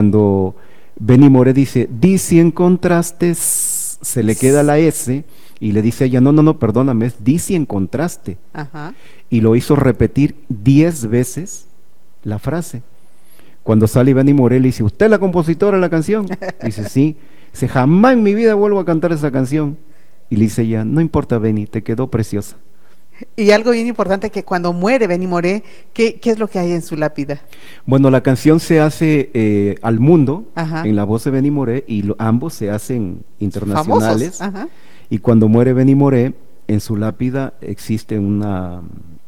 cuando Benny Moré dice, di si encontraste, se le queda la S y le dice a ella, no, perdóname, es di si encontraste. Ajá. Y lo hizo repetir 10 veces la frase. Cuando sale Benny Moré le dice, ¿usted es la compositora de la canción? Dice, sí. Dice, jamás en mi vida vuelvo a cantar esa canción. Y le dice ella, no importa, Benny, te quedó preciosa. Y algo bien importante, que cuando muere Benny Moré, ¿qué es lo que hay en su lápida? Bueno, la canción se hace al mundo, Ajá. en la voz de Benny Moré, y ambos se hacen internacionales. Famosos. Ajá. Y cuando muere Benny Moré, en su lápida existe una,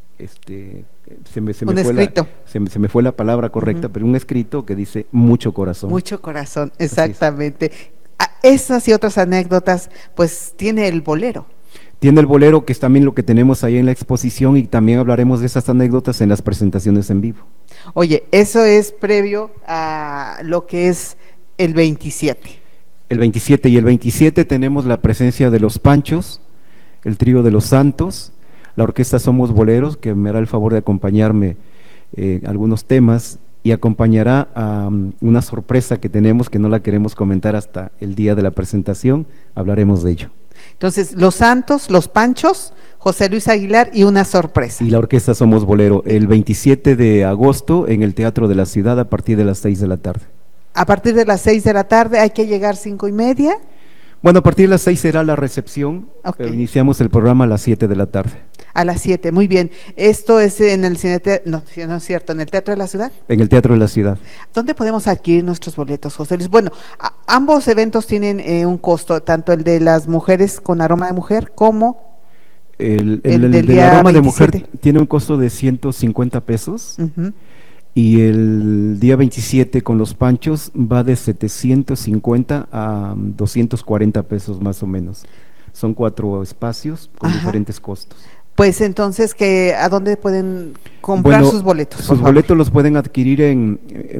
se me fue la palabra correcta, pero un escrito que dice mucho corazón. Mucho corazón, exactamente. Esas y otras anécdotas, pues tiene el bolero. Tiene el bolero, que es también lo que tenemos ahí en la exposición, y también hablaremos de esas anécdotas en las presentaciones en vivo. Oye, eso es previo a lo que es el 27. El 27, y el 27 tenemos la presencia de Los Panchos, el trío de Los Santos, la orquesta Somos Boleros, que me hará el favor de acompañarme algunos temas, y acompañará a una sorpresa que tenemos, que no la queremos comentar hasta el día de la presentación, hablaremos de ello. Entonces, Los Santos, Los Panchos, José Luis Aguilar y una sorpresa. Y la orquesta Somos Bolero, el 27 de agosto en el Teatro de la Ciudad a partir de las 6 de la tarde. A partir de las 6 de la tarde, hay que llegar 5:30. Bueno, a partir de las 6 será la recepción, Okay. Pero iniciamos el programa a las 7 de la tarde. A las 7, muy bien. Esto es en el no es cierto, en el Teatro de la Ciudad. En el Teatro de la Ciudad. ¿Dónde podemos adquirir nuestros boletos, José Luis? Bueno, ambos eventos tienen un costo, tanto el de las mujeres con aroma de mujer como El del del día aroma de 27. mujer tiene un costo de 150 pesos. Uh-huh. Y el día 27 con Los Panchos va de 750 a 240 pesos más o menos. Son 4 espacios con diferentes costos. Pues entonces, ¿a dónde pueden comprar sus boletos? Sus boletos los pueden adquirir en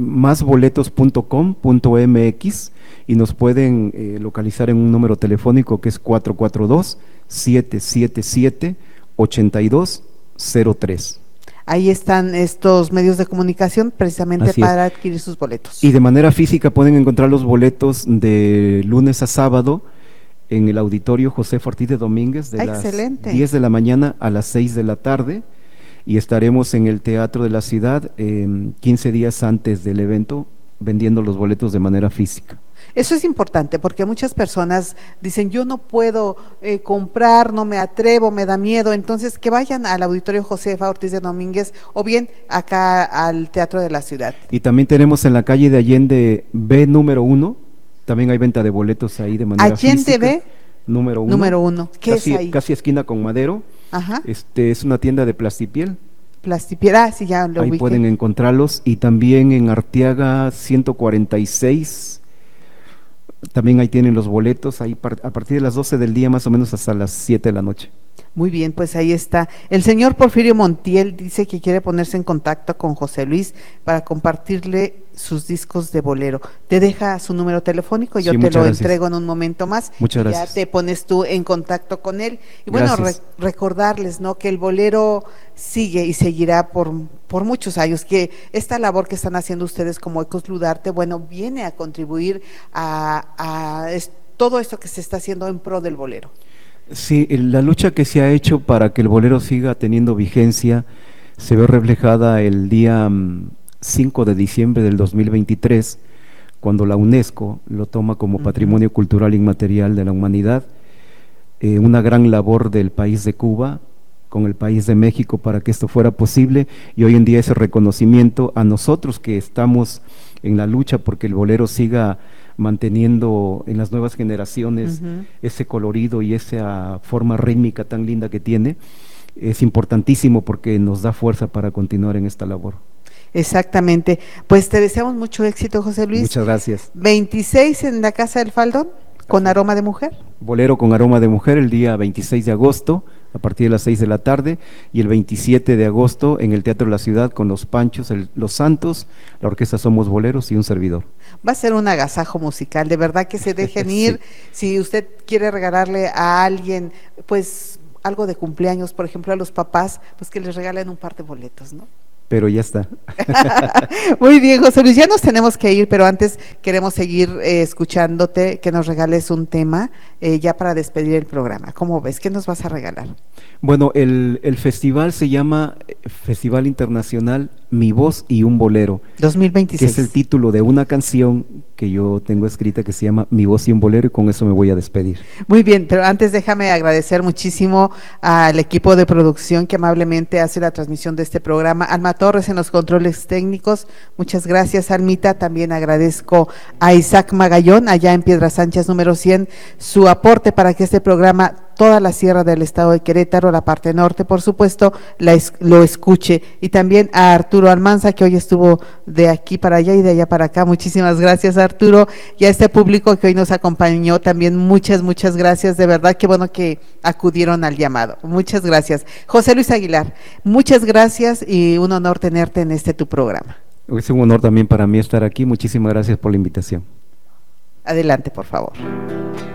masboletos.com.mx y nos pueden localizar en un número telefónico que es 442-777-8203. Ahí están estos medios de comunicación precisamente para adquirir sus boletos. Y de manera física pueden encontrar los boletos de lunes a sábado en el auditorio José Ortiz de Domínguez de las 10 de la mañana a las 6 de la tarde, y estaremos en el Teatro de la Ciudad 15 días antes del evento vendiendo los boletos de manera física. Eso es importante porque muchas personas dicen, yo no puedo comprar, no me atrevo, me da miedo. Entonces, que vayan al auditorio Josefa Ortiz de Domínguez o bien acá al Teatro de la Ciudad. Y también tenemos en la calle de Allende B número 1, también hay venta de boletos ahí de manera física. Allende B número 1. Número 1. ¿Qué es ahí? Casi esquina con Madero. Ajá. Es una tienda de plastipiel. Plastipiel, sí, ya lo Ahí ubiqué. pueden encontrarlos, y también en Arteaga 146. También ahí tienen los boletos, ahí a partir de las 12 del día más o menos hasta las 7 de la noche. Muy bien, pues ahí está. El señor Porfirio Montiel dice que quiere ponerse en contacto con José Luis para compartirle sus discos de bolero. Te deja su número telefónico, yo te lo entrego en un momento más. Muchas gracias. Ya te pones tú en contacto con él. Y bueno, recordarles, ¿no?, que el bolero sigue y seguirá por muchos años, que esta labor que están haciendo ustedes como Ecos Ludarte, bueno, viene a contribuir a todo esto que se está haciendo en pro del bolero. Sí, la lucha que se ha hecho para que el bolero siga teniendo vigencia se ve reflejada el día 5 de diciembre del 2023, cuando la UNESCO lo toma como Patrimonio Cultural Inmaterial de la Humanidad. Una gran labor del país de Cuba con el país de México para que esto fuera posible, y hoy en día ese reconocimiento a nosotros que estamos en la lucha porque el bolero siga manteniendo en las nuevas generaciones ese colorido y esa forma rítmica tan linda que tiene, es importantísimo porque nos da fuerza para continuar en esta labor. Exactamente, pues te deseamos mucho éxito, José Luis. Muchas gracias. 26 en la Casa del Faldón, con aroma de mujer. Bolero con aroma de mujer el día 26 de agosto a partir de las 6 de la tarde, y el 27 de agosto en el Teatro de la Ciudad con Los Panchos, Los Santos, la orquesta Somos Boleros y un servidor. Va a ser un agasajo musical, de verdad que se dejen ir. Si usted quiere regalarle a alguien, pues algo de cumpleaños, por ejemplo a los papás, pues que les regalen un par de boletos, ¿no? pero ya está. Muy bien, José Luis, ya nos tenemos que ir, pero antes queremos seguir escuchándote, que nos regales un tema ya para despedir el programa. ¿Cómo ves? ¿Qué nos vas a regalar? Bueno, el festival se llama Festival Internacional Mi Voz y un Bolero, 2026. que es el título de una canción que yo tengo escrita que se llama Mi Voz y un Bolero, y con eso me voy a despedir. Muy bien, pero antes déjame agradecer muchísimo al equipo de producción que amablemente hace la transmisión de este programa. Alma Torres en los controles técnicos, muchas gracias, Almita. También agradezco a Isaac Magallón, allá en Piedras Sánchez número 100, su aporte para que este programa, toda la sierra del estado de Querétaro, la parte norte, por supuesto, lo escuche. Y también a Arturo Almanza, que hoy estuvo de aquí para allá y de allá para acá. Muchísimas gracias, Arturo. Y a este público que hoy nos acompañó también, muchas gracias. De verdad, qué bueno que acudieron al llamado. Muchas gracias. José Luis Aguilar, muchas gracias y un honor tenerte en tu programa. Es un honor también para mí estar aquí. Muchísimas gracias por la invitación. Adelante, por favor.